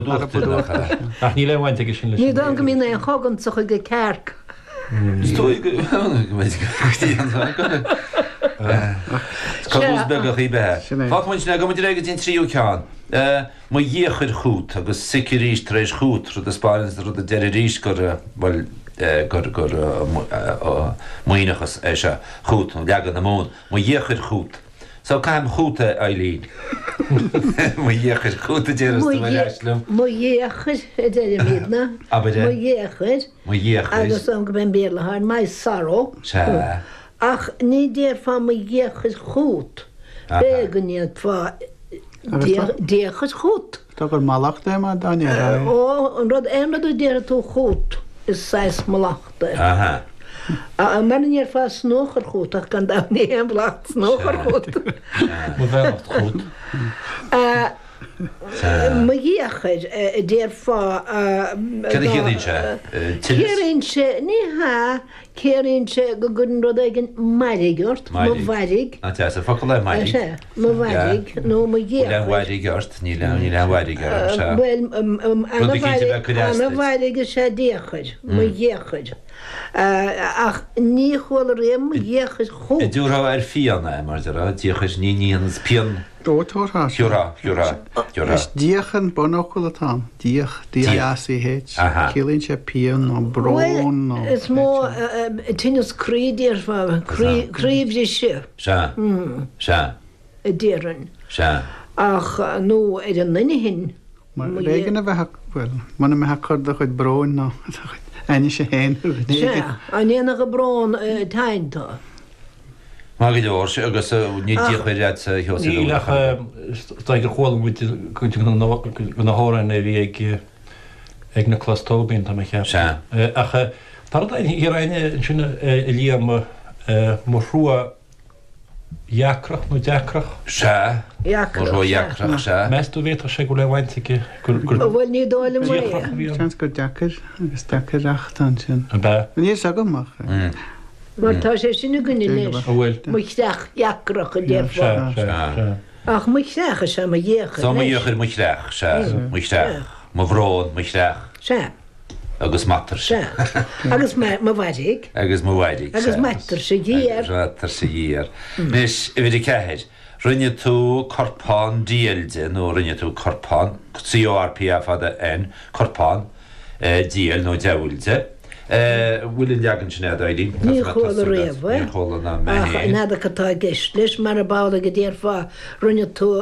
Ach ní lehainte go sin. Ní don go mína an chogan sa chu go cearc. Stoi go Cos begach í bethe. Fámuintna go muidir aige tín tríú ceán. Má dhéchuir chuút agus sicirís rééis chuút ru a spáins ru a deir ríis gur gur muoinechas é se chuút an legan na món. Má dhéchuir chuút. Só caiim chuúta Eileen. Má dhéchuir chuúta déras na leislim. Má dhéchuir idir míadna. Má dhéchuir. Má dhéchuir. Agus an go ben béla hain mai saró. Ach ní déir fá má dhéchuir chuút. Béganíad fá déchuir chuút. Tá gur malach dé má daine. Ó, an rud éanad déir tú chuút is 6 malachta. Mar níar fá snóchar chuút ach gan dá ní an blacht snóchar chuút. Má bhealach chuút. Má dhéchuir déir fá... Céiríonse ní ha céiríonse go gurn rud aigen mairigart, má bharig. Tá sa focail le mairig. Má bharig, nó má dhéchuir. Le bhairigart, ní le bhairigart. Well, anna bhairige sé déchuir, má dhéchuir. Ach ní chóil réim dhéchuir chuút. Dúrá fianna mar díochas níos pian. Dótórá. Fiúra. Is díochan bonachil atá. D-I-A-C-H. Cílíonn sé pian nó brón nó... Is mó tinnas crídíar fá, críomh se. Se. Déireann. Se. Ach nó an nine hin. Mar régan a bheith bhfuil. Mana me chuir a chuid brón nó. Aine sé héin. Se. An éana go brón taintá. Má go leor se agus ní díochréad sa heosa. Ílach gur chóil muid go na háran a bhí ag na clastóbín tá cheap. Se. Ach tar hí aine sinna líam mar rua jaacrach nó deacrach? Se. Mar jaacrach se. Meistú bhétar sé go le bhaintige bhfuil ní dáile mu. Chans gur deacair agus deacairach tan sin. Ní agamach. Mar tá sé sinna gunine leis. Bhfuil. Muisteach jaacrach a déir fá. Ach muisteach se má dhéchuir. Tá má dhéchuir muisteach se. Muisteach. Má bhrón muisteach. Se. Agus matar se. Agus má bharig. Agus má bharig. Agus matar se díar. Agus matar se díar. Nes, i bhí cehéid, rinne tú corpán díalde, nó rinne tú corpán, CORPF ada N, corpán, díal nó deúilde. Bhfuil deagan sin Eileen. Ní chóla réamh, Ní chóla na meí. Ach, nada catá geist leis mar a bála go déir fá rinne tú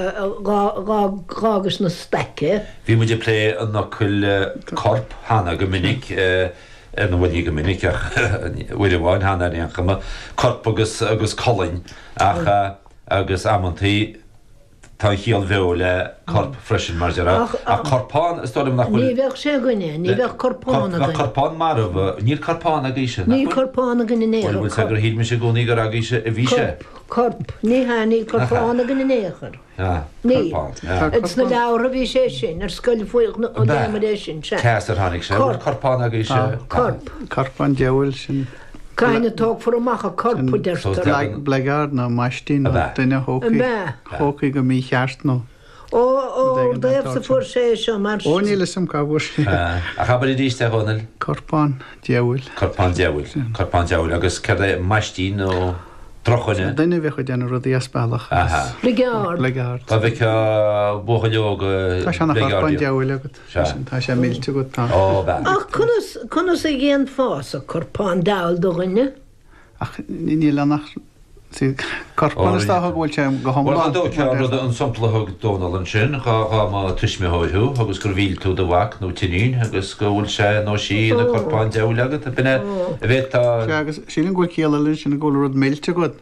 gágus na steice. Bhí muidir lé an nocil corp hána go minic an bhfuil go minic ach bhfuil bháin hána an chuma corp agus colainn ach agus amantaí tá chial bheo le corp freisin mar a corpán istóim nach Ní bheith sé gunne, ní bheith corpána gunne. Corpán mar níl corpán a gíise. Ní corpána gunne néchar. Bhfuil sa gur híd me sé gúnaí gur a gíise a bhí sé. Corp, ní ha ní corpána gunne néchar. Ní. It's na leabhar a bhí sé sin, ar scoil fuoich ó déiméis sin se. Ceastar tháinig sé, corpán a gíise. Corp. Corpán deúil sin. Caine tóg for amach a corpú deirtar. Blegar na maistí nó duine hócaí go mí cheart nó. Ó, déobh sa fuair sé seo mar... Ó, níle sem cabhúr sí. A chabar i díiste hónil? Corpán deúil. Corpán deúil, agus ceir maistí nó trochaine? Duine bheith chu déanú rudí aspealach. Blegar. Tá bheith bócha leog Tá sena corpán deúil agad. Tá sé mílte go tá. Ach, chunas a géan fás a corpán dáil do gunne? Ach, ní lenach... Corpán is táth bhfuil sé go Well, dó cearrad an samplathg dónal an sin, cha má tuismitheú, agus gur bhíl tú do bhac nó tinín, agus go bhfuil sé nó sí na corpán deúil agad, a bine a bheith tá... Agus sílan ghfuil céala linn sin go rud méilte go.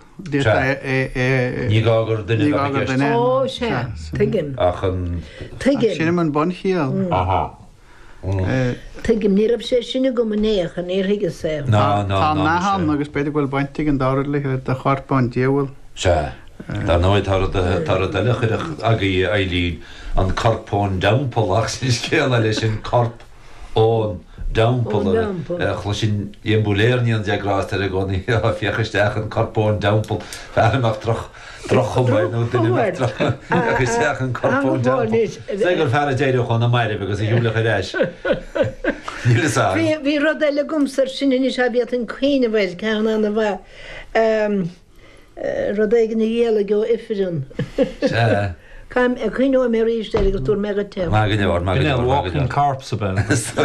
Ní gágur duine a bheith. Ó, sé, tuigim. Ach an... Tuigim. Sin man bon chéal. Aha. Tuigim níramh sé sinna go manéach a níorthaige sé. Tá náhan agus beidir bhfuil baintig an dáir le a chorpán deúil. Se. Tá nóid tar a daileachir agaí Eileen an corpón dampolach sin scéala lei sin corp ón dampel chlusin imbulérníon deagrást ar a gcónaí fiechaisteach an corpón dampel fearach trochombaid nó duine trochaisteach an corpón dampel. Sé gur fear a déidir chun na maire agus a dúla a réis. Bhí rud eile gomsar sin in se beat an chuoine bhil cean anna bheith rud éige na dhéala go ifirún. Caim a chuinó mé ríiste agus dúr mega te. Walking carps ben. Sa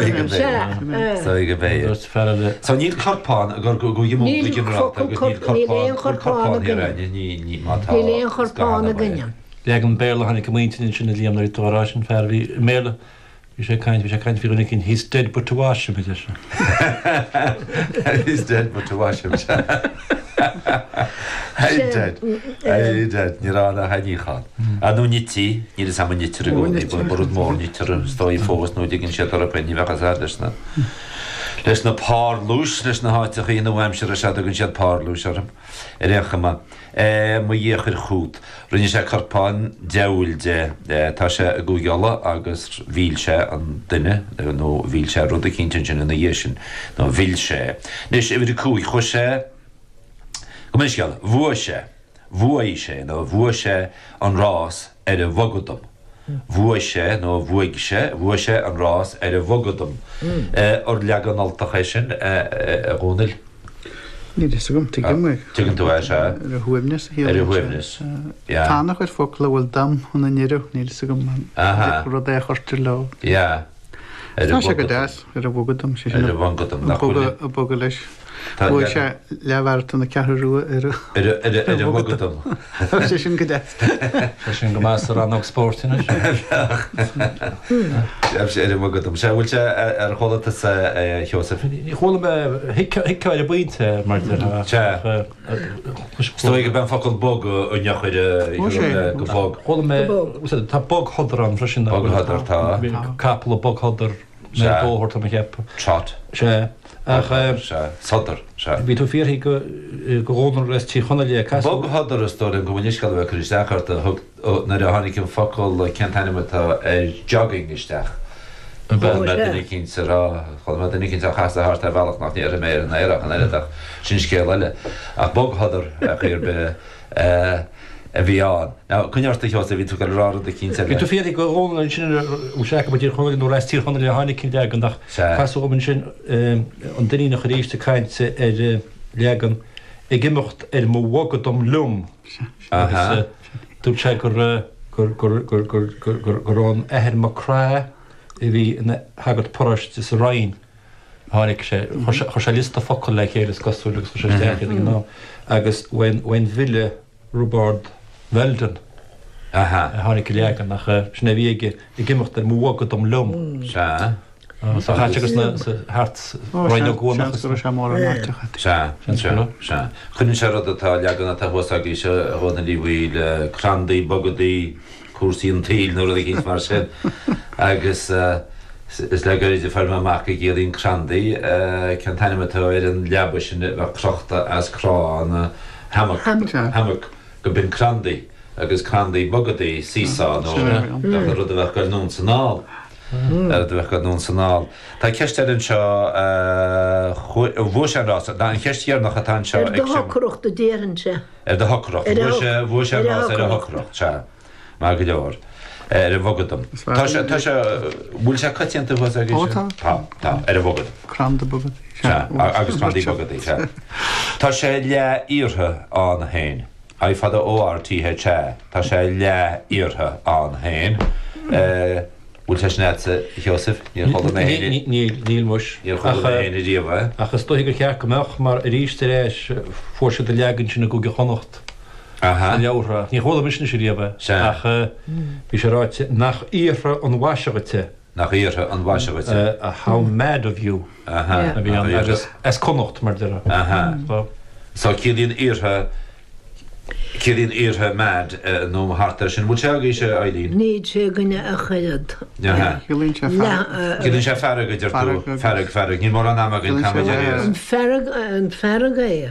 níl carpán a gur go Níl chorpán a gine. Le an béle hannig gomaintin sinna líam ar torá sin fer hí méle hí sé kaint fi cinn he's dead but to wash him He's dead but to wash him. Dead. Ní rána haíá. A nó nití ní sam nitir gúna borúd mór nitir stoi fós nó ginn sé a penní bhecha leisna. Leis na pár lús leis na háiteach í bhhaimseir a se gunn siad pár lús arm réchama. Mu dhéchar chuút. Rinne sé carpáin deúilde tá sé a gúgeala agus bhíl sé an duine nó bhíl sé rud a cinnte sin na dhéisisin nó bhíl sé. Nis i bhí cúi chu sé Comisial, bhua sé nó bhua sé an rás ar a bhogadum. Bhua sé nó bhuaig sé, bhua sé an rás ar a bhogadum. Or leagan altacha sin a gúnil. Ní is gom tuigim. Tuigim tú sé? Ar a huimnis. Ar a huimnis. Tána chuir fócla bhfuil dam chuna níirew, níl is gom rud é chortir le. Tá sé go dáis ar a bhogadum. Ar a bhogadum. A boga leis. Bhfuil sé lehharta na ceathrú ar a bhogadum. sé sin go dáis. sin go más an spórtina sé ar a bhogadum. Sé bhfuil sé ar cholalta sa Joseph. Ní chola hiicáil a buinte mar Stoi go ben focail bog ó nechuir go bog. Chola tá bog hodar an freisin Bog hodar tá. Capal o bog hodar na bóhort am a heap. Trot. Sé. Sodar. Bhí tú fíorthaí go gónar leis tí chuna le cai. Bog hodar a stóir an gomuniscail bheith chuisteachart na a tháinig an focail ceantainimetá jogging isteach. Medinnig cinn sa rá, chun medinnig cinn a chasta hart a bhealach nach ní ar a méir na éireach an éireach sin scéal eile. Ach bog hodar a chuir be a bhí an. Cúneartta cheos a bhí tú go rád a cinn sa. Bhí tú fíorthaí go gónar sin úseach go dtír chuna nó leis tí chuna le hánig cinn deag an nach chaúmin sin an duine nach réiste caiinte ar legan I gimocht mó wagadom lum. Tú sé gur an ehir má crá I bhí hagad porast is rain. Hánig sé chu sé lista focail le chéir is gasúlagus chu sé deachad ná. Agus when ville Robert Weldon. Hánig legan nach sna bhíige I gimocht mó wagadom lum. Sa hátegus na hart roiin góna sé mór chunn sé rud atá legan atá thusaí se róna líhil crandaí bogadaí cuasaí an tail nó a gins mar sin agus is le idir ferma amach géirín crandaí cean tainematá ar an leaba sin bh crochta as crá hamach go bin crandaí agus crandaí bogadaí síá nó rud a bheith go nún saná. Bhecha nún sanál. Tá ceiste an seo bhua sé rá an cheisttíar nach atá seo de hocrocht a déanse. De hocrocht bhua sé rá ar a hocrocht se má go leor ar a bhogadam. Tá sé bhfuil sé caiíanta bh tá ar a bhogad. Cranda bogad. Agus crandí bogadí se. Tá sé le íortha an na hain. A fada ORTH Tá sé le íortha an hain. Bhfuil sé snéadsa Joseph níl muis díomh. Achas stoigh gur cheach gomeach mar a ríiste éis fórse de legann sinna go chonacht leabhra. Ní chola misna sé riamh ach bhí sé ráite nach íortha an bhaisegate. Nach íortha an bhaisegate. How mad of you a bhí an agus es connacht mar deire. Sá cílíonn íortha Cílín iartha mad nó hartar sin bhil teag sé Eileen. Níd sé gine a chaiad. Cílín sé ferrag idir tú ferrag ní mór an amagin An ferrag é.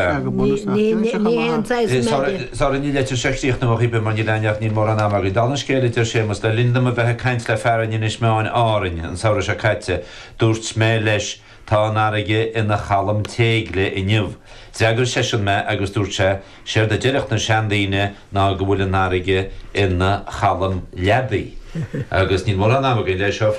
Sá ní leitir seíocht na híbe mar ní daneach ní mór an amagin dal scéidir sémas le linda a bheitthe caiint le ferran is meáin áin an saoire se caite dúirt smé leis tá náige ina chalam tégle i nimh. Zeagur seisiún me agus dúirte séir de deireach na seandaine ná go bhfuil náige ina chalam lebaí. Agus ní mór an amagin leis seo